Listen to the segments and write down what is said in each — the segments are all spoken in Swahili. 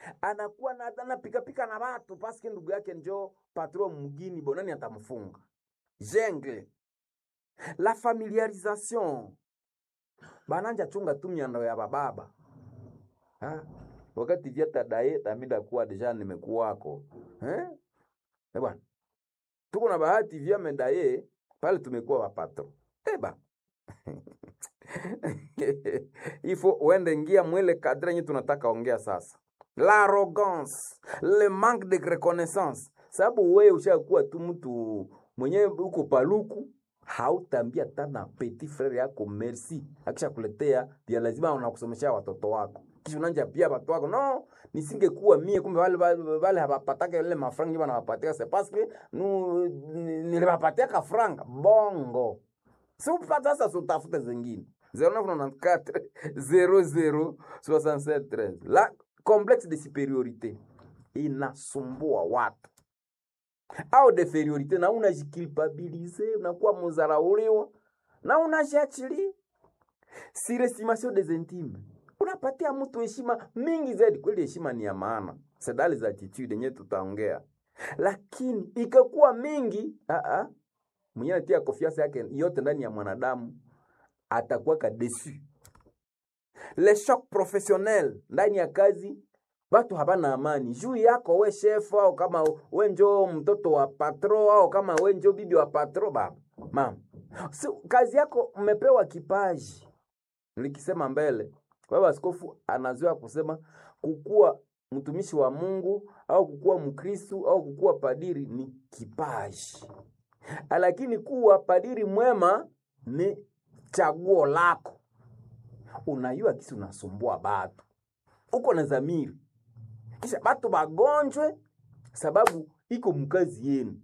anakuwa na anapika pika na watu paske ndugu yake njo patron mgini, bonani atamfunga. Jungle, la familiarisation, bananja chunga tu miando ya bababa. Wakati vyata dae tamida kuwa deja nimekuwako. Bwana, tuko na bahati vya medaye pale tumekuwa wapatro. Eba. Ifo uende ngia mwele kadre nye tunataka ongea sasa. L'arrogance, le manque de reconnaissance. Sababu wewe ushakuwa tu mtu mwenyewe uko paluku, hautambia tana petit frère yako merci. Akisha kuletea pia lazima unakusomesha watoto wako. Kisha unanja pia watoto wako. No, nisingekuwa mie kumbe wale hawapataka ile mafranga wanawapatia c'est parce que nous niliwapatia ka franga bongo. Si upata sasa utafute zingine. 0994 00 67 13. La complexe de supériorité inasumbua watu. Au deferiorité na unajikilpabilize, unakuwa mzarauliwa na unajiachilia. Surestimation des intimes. Unapatia mtu heshima mingi zaidi, kweli heshima ni ya maana. Sedali za attitude yenyewe tutaongea. Lakini ikakuwa mingi, mwenyewe tia confiance yake yote ndani ya mwanadamu, atakuwa kadesu. Le choc professionnel ndani ya kazi, watu habana amani. Juu yako we chef au kama we njo mtoto wa patro au kama we njo bibi wa patro baba. Mama. So, kazi yako mmepewa kipaji. Nilikisema mbele. Baba askofu anazoea kusema kukua mtumishi wa Mungu au kukua mkristo au kukua padiri ni kipaji. Lakini kuwa padiri mwema ni chaguo lako. Unayua kisi unasumbua batu. Uko na zamiri. Kisha batu bagonjwe sababu iko mkazi yenu.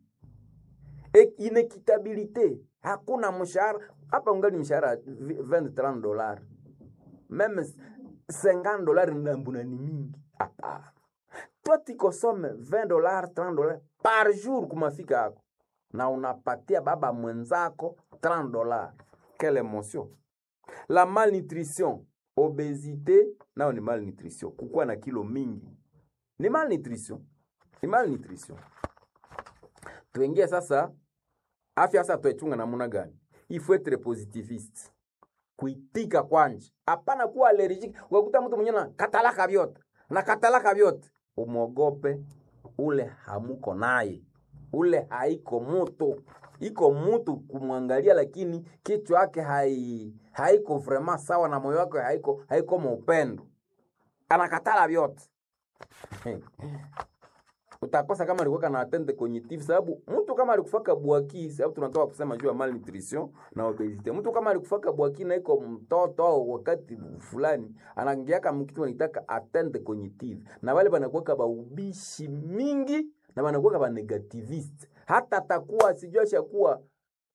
Inekitabilite. Hakuna mshahara. Hapa ungali mshahara $20-30. Meme $50 ndambuna ni mingi. Hapa. Toi tu consommes $20-30 par jour kumafika yako. Na unapatia baba mwenzako $30. Quelle émotion. La malnutrition, obésité, nao ni malnutrition. Kukua na kilo mingi ni malnutrition. Ni malnutrition. Tuingie sasa afya sasa tuichunga namna gani? Il faut être positiviste. Kuitika kwanje. Hapana kuwa allergic. Wakuta mtu mwenye na katalaka vyote. Na katalaka vyote. Umogope ule hamuko naye. Ule haiko mutu. Iko mutu kumwangalia lakini kichwa yake haiko vraiment sawa na moyo wake haiko mpendo. Anakatala vyote. Utakosa kama alikuwa na atteinte cognitive sababu mtu kama alikufaka bwaki sababu tunatoka kusema juu ya malnutrition na obesity. Mtu kama alikufaka bwaki na iko mtoto au wakati fulani anaingiaka mkitu wanitaka atteinte cognitive. Na wale banakuwa ba ubishi mingi na banakuwa ba negativist. Hata atakuwa sijua shakuwa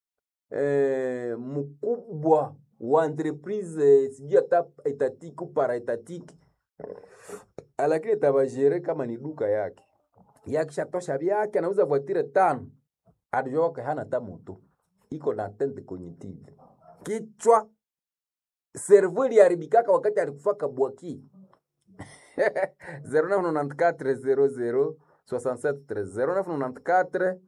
mkubwa wa entreprise sijua etatiki ou para-etatiki. Lakini tabajere kama ni duka yake. Yakishatosha vyake anauza voitire 5. Adjoke hana tamuto. Iko na atteinte cognitive. Kichwa cerveau iliharibikaka wakati alikufaka bwaki. 0994 00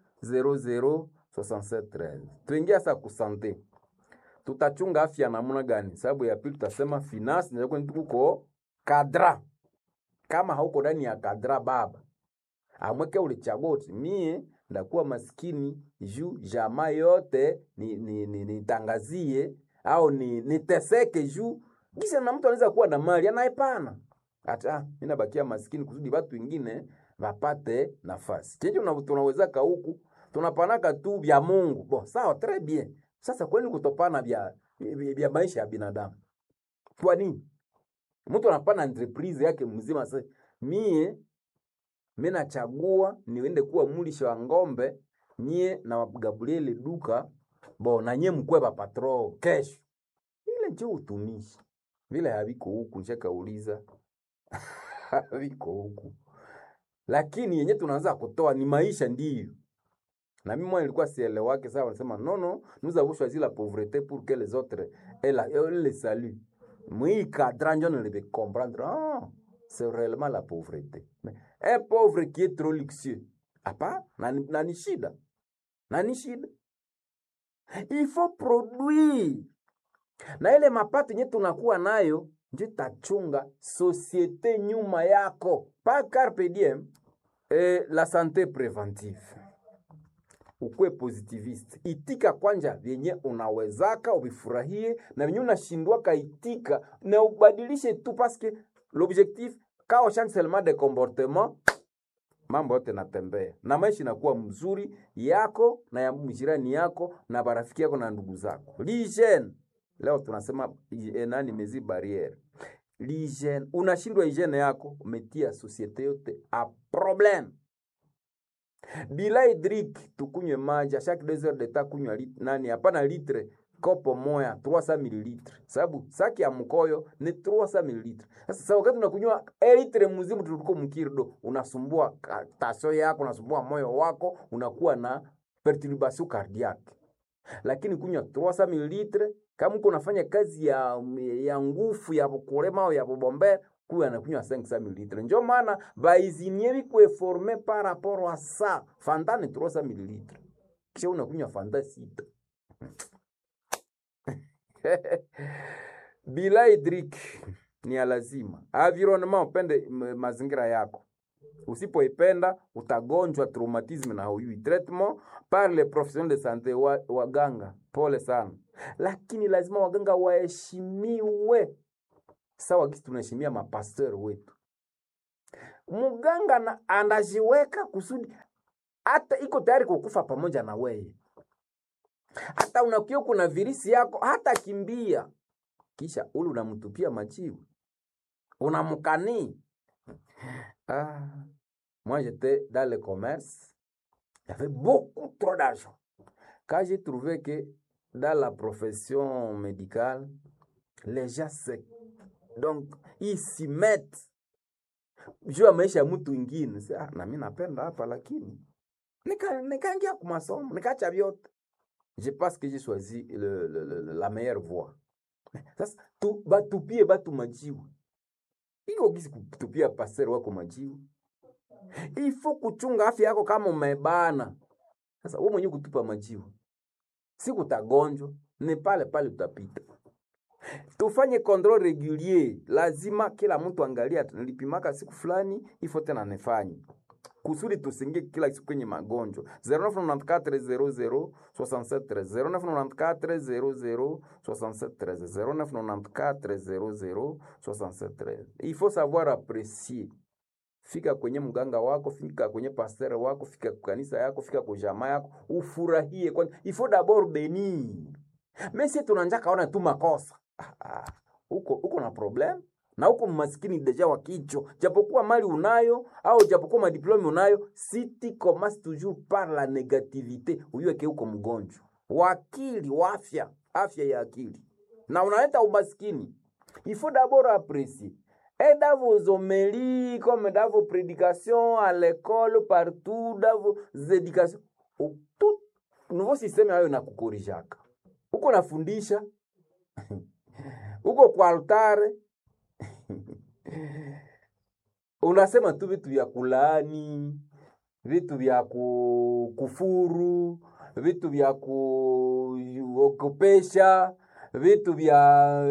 6713. Tuingia sasa kusante. Tutachunga afya namna gani? Sababu ya pili tutasema finance ndio kuko kadra. Kama hauko ndani ya kadra baba. Amweke ulichagua mie ndakuwa maskini juu jamaa yote nitangazie au niteseke juu kisha na mtu anaweza kuwa na mali anaipana. Hata mimi nabakia maskini kusudi watu wengine wapate nafasi. Kinje tunaweza ka huku tunapanaka tu vya Mungu. Bon, sawa très bien. Sasa kwani kutopana vya maisha ya binadamu? Kwa nini? Mtu anapana entreprise yake mzima sasa mimi nachagua niende kuwa mulisha wa ngombe nye na Gabriel duka na nye mkweba patro kesho. Ile ndio utumishi. Vile haviko huku nishakauliza. Haviko huku. Lakini yenye tunaanza kutoa ni maisha ndiyo. Na mimi mwana nilikuwa sielewake sawa wanasema non, nous avons choisi la pauvreté pour que les autres aient le salut. Moi cadran je ne le comprendre. c'est réellement la pauvreté. Mais un pauvre qui est trop luxueux, hapa na ni shida, na ni shida. Il faut produire, na ile mapato yenye tunakuwa nayo ndio tachunga societe nyuma yako. Pa carpe diem, la santé préventive. Ukwe positiviste, itika kwanja vyenye unawezaka uvifurahie, na vyenye unashindwa kaitika na ubadilishe tu, parce que l'objectif kao change seulement de comportement, mambo yote natembea na maisha inakuwa mzuri yako na ya mjirani yako na barafiki yako na ndugu zako. L'hygiène, leo tunasema nani mezi barrière. L'hygiène, unashindwa hygiene yako, umetia societe yote a problème. Bila hydrique, tukunywe maji chaque 2 heures de temps, kunywa nani hapana litre kopo moya 300 ml. Sababu saki ya mkoyo ni 300 ml. Sasa wakati unakunywa litre mzima tuliko mkirdo, unasumbua tasio yako, unasumbua moyo wako, unakuwa na perturbation cardiaque. Lakini kunywa 300 ml, kama uko unafanya kazi ya nguvu ya kulema au ya kubombe, kuwa anakunywa 500 ml. Ndio maana baizinier biko former par rapport à ça. Fanta ni 300 ml. Kisha unakunywa Fanta 6. Bila hydrique ni lazima. Environnement, upende mazingira yako. Usipoipenda utagonjwa traumatisme na huyui. Traitement par les professionnels de santé, waganga pole sana, lakini lazima waganga waheshimiwe sawa kisi tunaheshimia mapasteur wetu. Muganga anajiweka kusudi hata iko tayari kukufa pamoja na wewe. Hata unakuwa kuna virisi yako hata kimbia, kisha ule unamtupia majivu, unamkani. Moi j'étais dans le commerce, il y avait beaucoup trop d'argent. Quand j'ai trouvé que dans la profession médicale, les gens donc ils s'y mettent juu ya maisha ya mtu mwingine. Na mimi napenda hapa, lakini nikaingia kwa masomo, nikaacha vyote. Je pense que j'ai choisi la meilleure voie. Sasa batupie batu majivu. Hiyo gisi kutupia pasero wako majivu. Il faut kuchunga afya yako kama umebana. Sasa wewe mwenyewe kutupa majivu, siku utagonjwa, ni pale pale utapita. Tufanye control régulier, lazima kila mtu angalia nilipimaka siku fulani, ifo tena nifanye. Kusudi tusingie kila siku kwenye magonjwa. 0994 00 67 Il faut savoir apprécier. Fika kwenye mganga wako, fika kwenye pasteur wako, fika kwa kanisa yako, fika kwa jamaa yako, ufurahie. Kwani il faut d'abord bénir. Mais si tunanja kaona tu makosa, uko na problem na uko maskini deja wa kicho, japokuwa mali unayo au japokuwa madiplome unayo, si tu commences toujours par la négativité, uyueke uko mgonjwa wakili wa afya ya akili na unaleta umaskini. Il faut d'abord apprécier. Et dans vos homélies, comme dans vos prédications à l'école, partout, dans vos éducations, tout nouveau système hayo na kukorijaka. Uko nafundisha, uko kwa altare, unasema tu vitu vya kulaani, vitu vya kufuru, vitu vya kuogopesha, vitu vya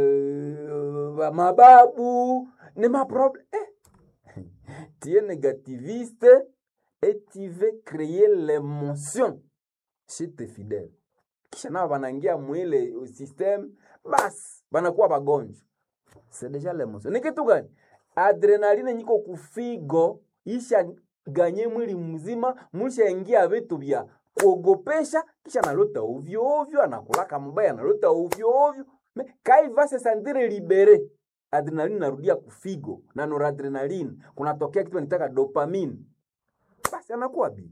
mababu. Ne ma problème. Tu es négativiste et tu veux créer l'émotion chez tes fidèles. Kisha nao wanaingia mwile système, bas banakuwa bagonjwa. C'est déjà l'émotion. Ni kitu gani? Adrenaline nyiko kufigo, isha ganye mwili mzima, mwisha ingia vitu vya kuogopesha, kisha nalota ovyo ovyo, anakulaka mbaya nalota ovyo ovyo. Mais quand il va se sentir libéré, adrenaline narudia kufigo na noradrenaline, kunatokea kitu nitaka dopamine, basi anakuwa bi.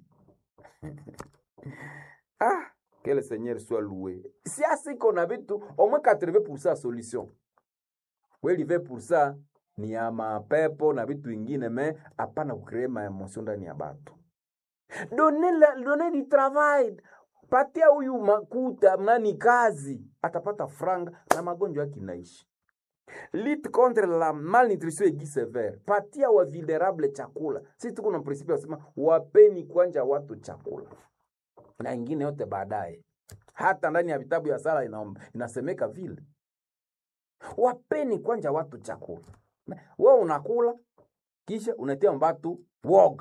Que le Seigneur soit loué. Si asiko na vitu au moins 80% solution, wewe 20% ni ya mapepo na vitu vingine, mais hapana kucreate ma emotion ndani ya batu. Donner du travail, patia huyu makuta nani kazi, atapata franga na magonjwa yake inaishi. Lutte contre la malnutrition aiguë sévère. Patia wa vulnerable chakula. Sisi tuko na principe ya kusema wapeni kwanja watu chakula. Na ingine yote baadaye. Hata ndani ya vitabu ya sala inasemeka vile. Wapeni kwanja watu chakula. Wewe unakula kisha unatia mbatu woga.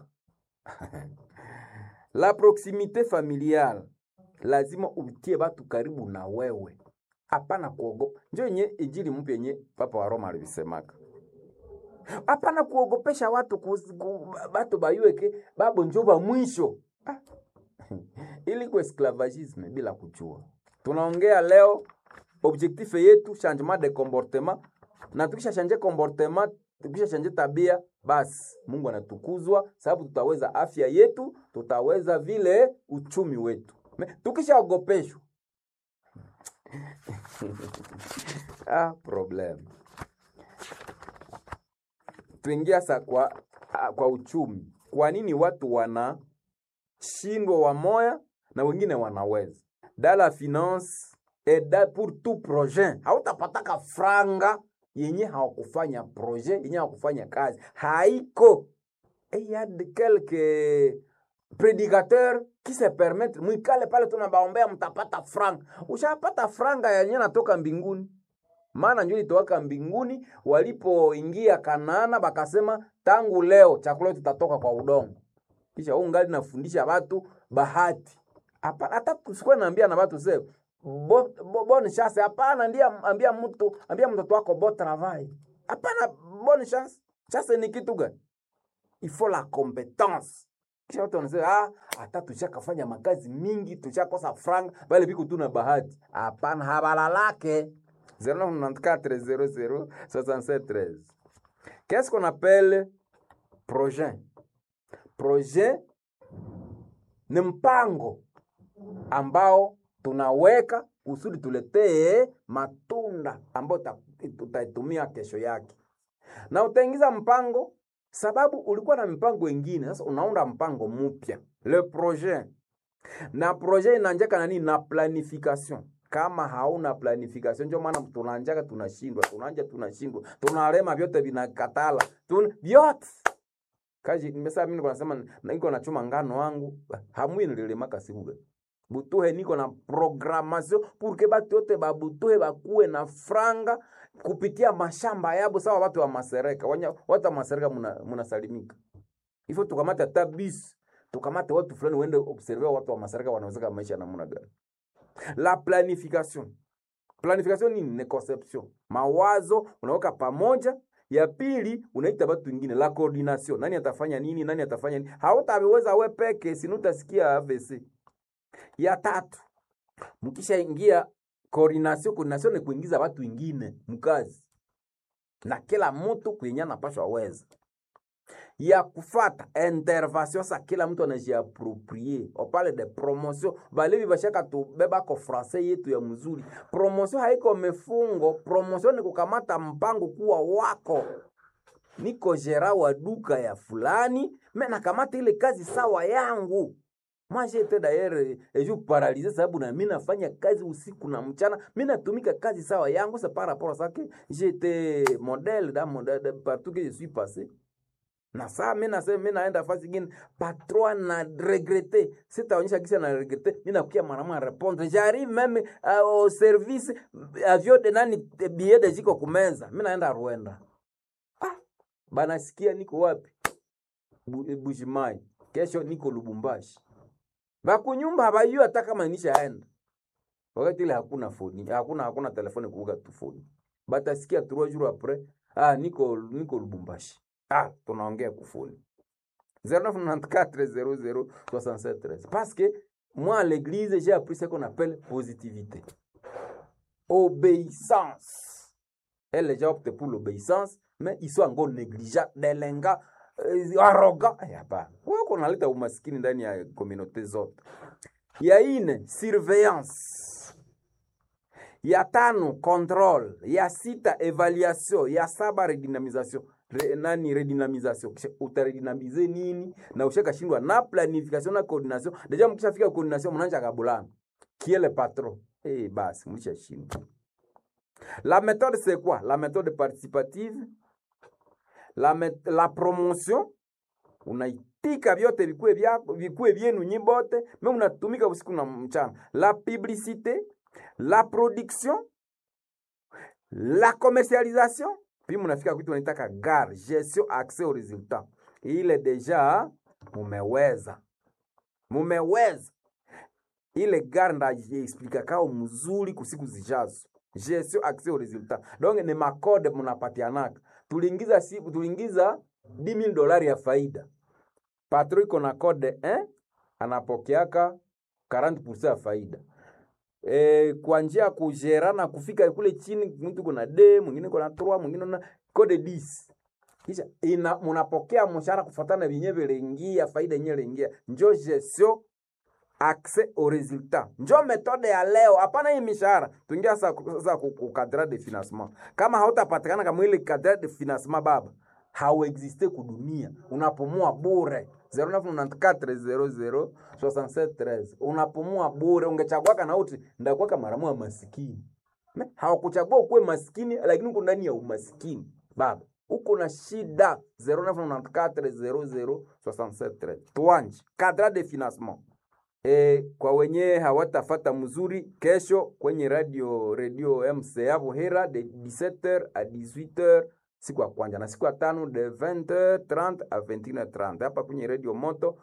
La proximité familiale. Lazima utie watu karibu na wewe. Hapana kuogopa. Njoo yenye injili mpya yenye Papa wa Roma alivisemaka. Hapana kuogopesha watu watu bayueke babo njoo ba mwisho. Ili kwa esclavagisme bila kujua. Tunaongea leo objectif yetu changement de comportement, na tukisha change comportement, tukisha change tabia, basi Mungu anatukuzwa sababu tutaweza afya yetu, tutaweza vile uchumi wetu. Tukisha ogopeshwa problem. Tuingia sa kwa uchumi. Kwa nini watu wanashindwa wamoya na wengine wanaweza? Dans la finance et pour tout projet. Hautapataka franga yenye hawakufanya projet, yenye hawakufanya kazi. Haiko. Et il y a quelques prédicateurs qui se permettent mwikale pale tunabaombea mtapata franga. Ushapata franga yenye natoka mbinguni. Maana njoo ilitoka mbinguni walipoingia Kanaana bakasema tangu leo chakula tutatoka kwa udongo. Kisha ungali nafundisha watu bahati. Hata kusikwe naambia na watu sasa bonne chance. Hapana, ndiye ambia mtoto wako bon travail. Hapana, bonne chance. Chance ni kitu gani? Il faut la compétence. Kisha watu wanasema hata tushakafanya makazi mingi, tushakosa franga, bali biko tu na bahati. Hapana, habalalake. 0994 00 67 13. Qu'est-ce qu'on appelle projet? Projet ni mpango ambao tunaweka kusudi tuletee matunda ambao tutaitumia kesho yake. Na utaingiza mpango sababu ulikuwa na mpango mwingine, sasa unaunda mpango mpya. Le projet. Na projet inaanjaka na nini? Na planification. Kama hauna planification ndio maana tunaanjaka tunashindwa, tunalema vyote vinakatala. Vyote. Kaji nimesema mimi nasema niko na chuma ngano wangu, hamwi nilemaka sibuga. Butuhe niko na programmation pour que batu yote babutuhe bakuwe na franga kupitia mashamba yabo sawa watu wa Masereka. Watu wa Masereka munasalimika. Ifo tukamata tabis, tukamata watu fulani wende observer watu wa Masereka wanaweza maisha namna gani. La planification. Planification ni conception. Mawazo unaweka pamoja. Ya pili unaita watu wengine, la coordination. Nani atafanya nini? Hautaweza wewe peke, sinutasikia AVC. Ya tatu, mkisha ingia coordination ni kuingiza watu wengine mkazi. Na kila mtu kwenye napashwa weza. Ya kufata intervention, sa kila mtu anajiapproprier. On parle de promotion. Balevi bashaka tubeba ko français yetu ya mzuri. Promotion haiko mefungo, promotion ni kukamata mpango kuwa wako. Niko gera wa duka ya fulani, mena kamata ile kazi sawa yangu. Moi j'étais d'ailleurs je paralysé sababu na mimi nafanya kazi usiku na mchana, mimi natumika kazi sawa yangu, c'est par rapport à ça que j'étais modèle partout que je suis passé. Na saa mimi naenda fasi nyingine patron na regretter. Sitaonyesha kisa na regretter, mimi nakukia mara répondre. J'arrive même au service avion de nani billet de jiko kumeza. Mimi naenda Rwanda. Bana sikia niko wapi? Bujimai. Kesho niko Lubumbashi. Bakunyumba habayua hata kama nishaenda. Wakati ile hakuna phone, hakuna telefoni kuvuga tu phone. Batasikia 3 jours après, niko Lubumbashi. Tunaongea kufuli. 0994 00 67 13. Parce que moi à l'église j'ai appris ce qu'on appelle positivité. Obéissance. Et les gens optent pour l'obéissance, mais ils sont encore négligents, delenga, arrogants. Yaba. Wako unaleta umaskini ndani ya communauté zote. Ya ine surveillance. Ya tano contrôle. Ya sita évaluation. Ya saba redynamisation. Redynamisation. Utaredynamize nini? Na ushaka shindwa na planification na coordination. Deja mkishafika coordination mnaanza kabulana. Qui est le patron? Basi mlisha shindwa. La méthode c'est quoi? La méthode participative, la promotion, unaitika vyote vikue vyenu nyibote, me unatumika usiku na mchana. La publicité, la production, la commercialisation, puis munafika kitu wanaitaka GAR, gestion accès au résultat. Ile deja mumeweza. Ile GAR ndajiexplika kao mzuri kusiku zijazo. Gestion accès au résultat. Donc ni makode munapatianaka. Tuliingiza $10,000 ya faida. Patro iko na code anapokeaka 40% ya faida. Kwa njia kujerana kufika kule chini, mtu kuna D, mwingine kuna 3, mwingine na code 10. Kisha munapokea mshahara kufuatana vinyewe lengia faida yenyewe lengia. Njo gestion accès au résultat. Njo metode ya leo. Hapana hii mishahara. Tuingia sasa ku cadre de financement. Kama hautapatikana kama ile cadre de financement baba, hauexiste kudunia. Unapumua bure. 0994006713. Unapumua bure. Ungechagua na uti ndakuwa kama maramu maskini. Hawakuchagua ukuwe maskini lakini uko ndani ya umaskini. Baba, uko na shida. 0994006713. Tuanze cadre de financement. Kwa wenye hawatafata mzuri, kesho kwenye radio MCA Buhera de 17h à 18h siku ya kwanza, na siku ya tano de 20h30 à 21h30. Hapa kwenye radio Moto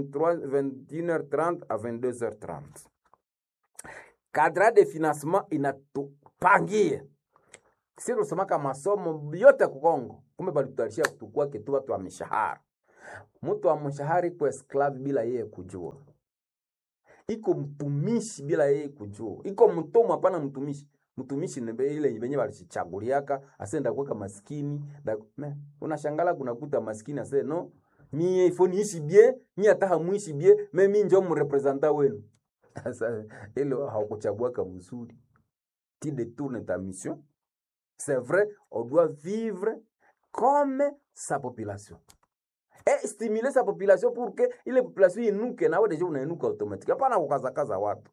21h30 à 22h30. Cadre de financement inatupangia sisi tusemaka masomo yote ku Kongo, kumbe balitutarisha kutukua kitu watu wa mishahara. Mtu wa mshahara kwa esclave bila yeye kujua. Iko mtumishi bila yeye kujua. Iko mtumwa hapana mtumishi. Mtumishi ni ile yenye walichaguliaka asenda kuweka maskini. Unashangala kunakuta maskini ase no, mie ifo niishi bien, mie hata muishi bien, mimi ndio mrepresenta wenu. Sasa ile haukuchaguaka mzuri. Tu détournes ta mission. C'est vrai, on doit vivre comme sa population. Et stimuler sa population pour que ile population inuke na wewe deja unainuka automatique. Hapana kukazakaza watu.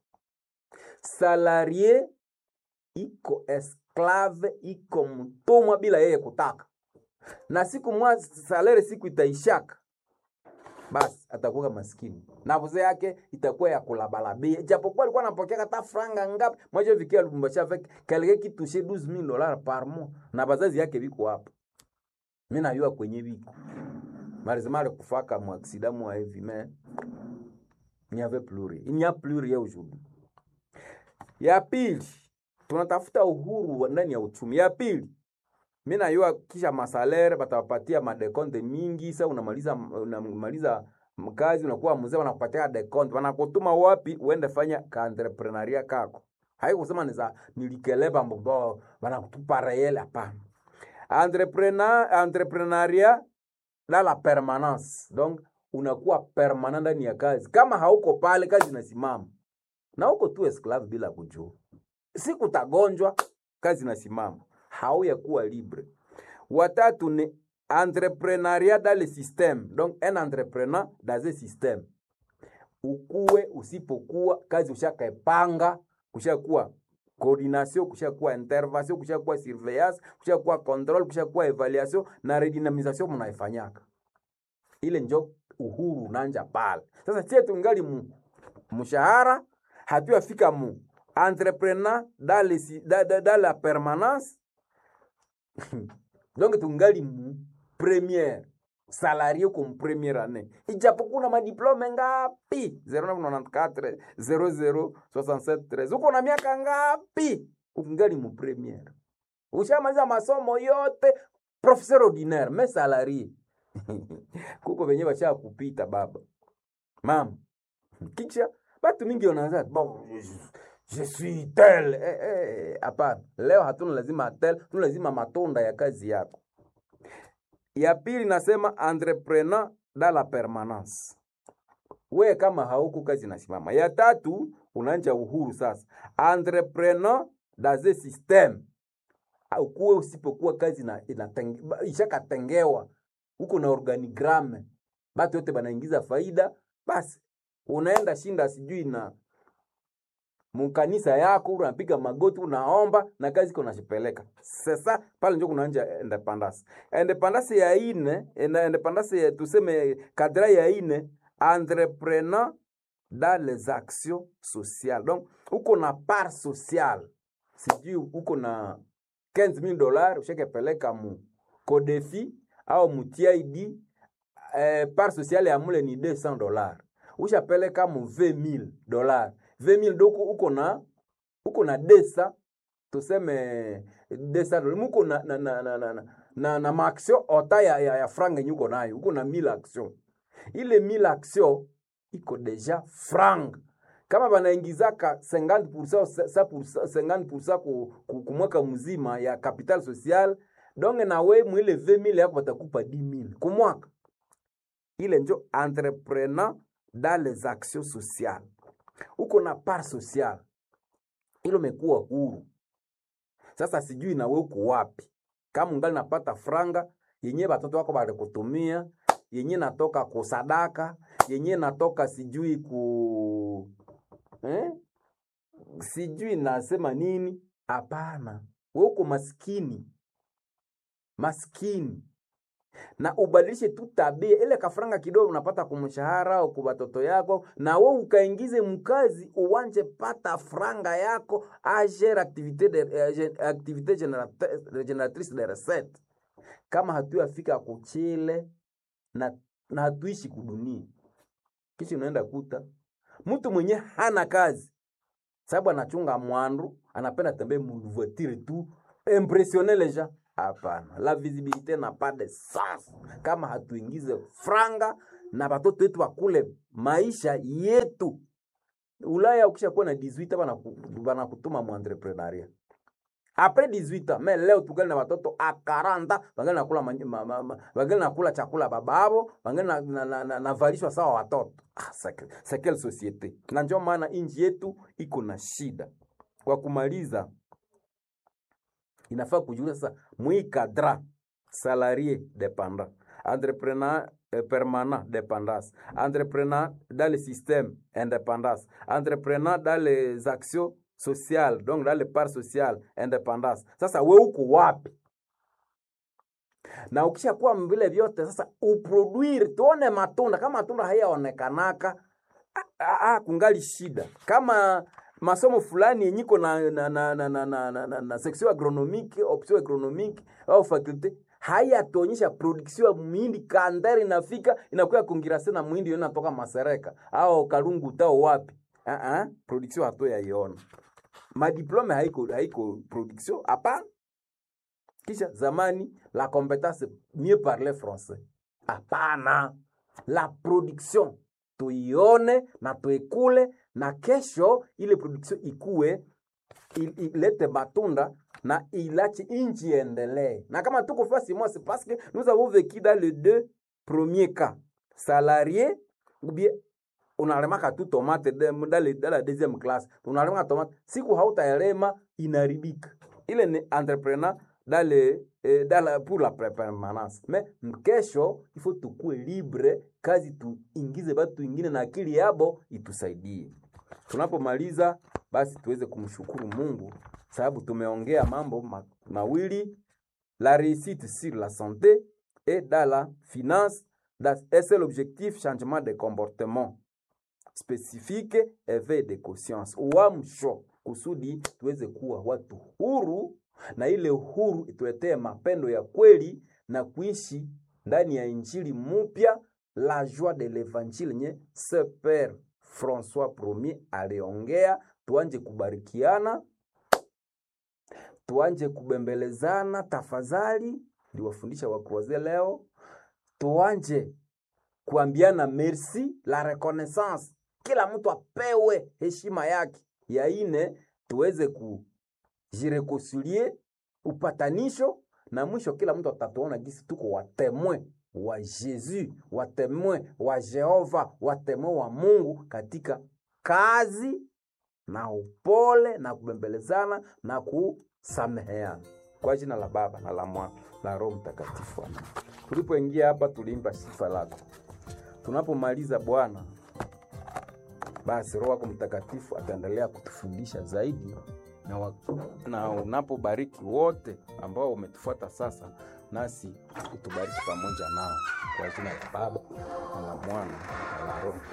Salarié iko esclave, iko mtumwa bila yeye kutaka. Na siku mwa salaire siku itaishaka, basi atakuwa maskini. Na vuze yake itakuwa ya kulabalabia. Japokuwa alikuwa anapokea hata franga ngapi, mmoja vikia Lubumbashi avec quelqu'un qui touchait $12,000 par mois. Na bazazi yake biko hapo. Mimi najua kwenye biko. Marizimale kufaka mu accident mu heavy mais il n'y avait plus rien. Il n'y a plus rien aujourd'hui. Ya pili, tunatafuta uhuru ndani ya uchumi. Ya pili, mimi najua kisha masalere batawapatia madekonte mingi. Sasa unamaliza mkazi unakuwa mzee wanakupatia dekonte. Wanakutuma wapi uende fanya ka entrepreneuria kako. Haiko kusema nilikeleba mbobo wanakutupa reel hapana. Entrepreneuria dans la permanence. Donc unakuwa permanent ndani ya kazi. Kama hauko pale kazi inasimama. Na uko tu esclave bila kujua. Siku utagonjwa kazi inasimama. Hauya kuwa libre. Watatu ni entrepreneuriat dans le système. Donc un entrepreneur dans un système. Ukuwe usipokuwa kazi ushakaipanga, kushakuwa coordination, kushakuwa intervention, kushakuwa surveillance, kushakuwa control, kushakuwa evaluation na redynamisation mnaifanyaka. Ile njo uhuru nanja pale. Sasa sisi tungali mshahara, hatuyafika entrepreneur dans la permanence. Donc tungali première salarié comme première année. Ijapokuwa na madiplome ngapi? 0994 006713. Uko na miaka ngapi? Ungali première. Ushamaliza masomo yote, professeur ordinaire, mais salarié. Kuko venye bacha kupita baba. Mama. Kisha batu mingi wanaanza bon je suis tel. Hapana. Leo hatuna lazima tel, tuna lazima matunda ya kazi yako. Ya pili nasema entrepreneur dans la permanence. We kama hauko kazi nasimama. Ya tatu unaanza uhuru sasa. Entrepreneur dans un système. Ukuwe usipokuwa kazi na ishakatengewa. Uko na organigramme. Batu yote banaingiza faida, basi unaenda shinda sijui na mkanisa yako, unapiga magoti, unaomba na kazi iko nashipeleka. Sasa pale ndio kunaanza independence. Independence ya ine, independence ya tuseme kadra ya ine, entrepreneur dans les actions sociales. Donc uko na part sociale. Sijui uko na $15,000 ushakepeleka mu Kodefi au mu TID, part sociale ya mule ni $200. Ushapeleka mu $20,000. 20,000 doko uko na desa tuseme desa muko na maaction ota ya franga nyuko nayo, uko na 1000 action. Ile 1000 action iko deja franga. Kama banaingizaka 50% 50% kumwaka mzima ya capital social, donc na we mwile 20,000 yako batakupa 10,000 kumwaka. Ile njo entrepreneur dans les actions sociales. Uko na part social. Ilo mekuwa huru. Sasa sijui na wewe uko wapi. Kama ungali napata franga, yenye batoto wako bale kutumia, yenye natoka kusadaka, yenye natoka sijui sijui nasema nini. Hapana. Wewe uko maskini. Maskini. Na ubadilishe tu tabia ile kafranga kidogo unapata kumshahara au kwa watoto yako, na wewe ukaingize mkazi uwanje pata franga yako agere activité génératrice de recette. Kama hatuyafika kuchile na hatuishi kudunia, kisha unaenda kuta mtu mwenye hana kazi sababu anachunga mwandu, anapenda tembea voiture tu impressionner les gens. Hapana, la visibilité n'a pas de sens kama hatuingize franga na watoto wetu wakule maisha yetu. Ulaya ukishakuwa na 18 bana kutuma mu entrepreneuria. Après 18 mais leo tugali na watoto a 40 bangali nakula bangali nakula chakula bababo, bangali na valishwa sawa watoto. C'est quelle société? Na ndio maana inji yetu iko na shida. Kwa kumaliza, inafaa kujua sasa mwikadra salarié dépendant, entrepreneur permanent dépendance, entrepreneur dans le système indépendance, entrepreneur dans les actions sociales, donc dans les parts sociales indépendance. Sasa wewe uko wapi? Na ukishakuwa mbele vyote sasa uproduire tuone matunda. Kama matunda hayaonekanaka kungali shida. Kama masomo fulani yenyiko na section agronomique, option agronomique au faculté hayatonyesha production ya muhindi kandari inafika inakuwa kongirase na muhindi inatoka Masereka au Kalungu tao wapi. Production hato yaiona. Madiplome haiko production hapana. Kisha zamani la compétence mieux parler français. Hapana. La production tuione na tuikule na kesho ile production ikue ilete matunda na ilachi inchi endelee. Na kama tuko fasi moi c'est parce que nous avons vécu dans les deux premiers cas. Salarié ou bien unalemaka tu tomate dans la deuxième classe. Unalemaka tomate siku hautaelema inaribika. Ile ni entrepreneur pour la permanence. Mais kesho il faut tukue libre, kazi tuingize batu ingine na akili yabo itusaidie. Tunapomaliza basi tuweze kumshukuru Mungu sababu tumeongea mambo mawili, la réussite sur la santé et dans la finance. Et c'est l'objectif changement de comportement spécifique, éveil de conscience. Uamsho kusudi tuweze kuwa watu huru, na ile huru ituletee mapendo ya kweli na kuishi ndani ya injili mpya, la joie de l'évangile nye ce Père François Premier aliongea. Tuanje kubarikiana, tuanje kubembelezana tafadhali, ndiwafundisha wa croiser leo. Tuanje kuambiana merci, la reconnaissance, kila mtu apewe heshima yake. Ya ine tuweze kujireconcilier, upatanisho, na mwisho kila mtu atatuona gisi tuko watemwe wa Jésus, watemwe wa Jehova, watemwe wa Mungu katika kazi na upole na kubembelezana na kusameheana. Kwa jina la Baba na la Mwana na Roho Mtakatifu. Tulipoingia hapa tuliimba sifa lako. Tunapomaliza Bwana, basi Roho wako Mtakatifu ataendelea kutufundisha zaidi, na unapobariki wote ambao umetufuata sasa, nasi utubariki pamoja nao, kwa jina la Baba na la Mwana na la Roho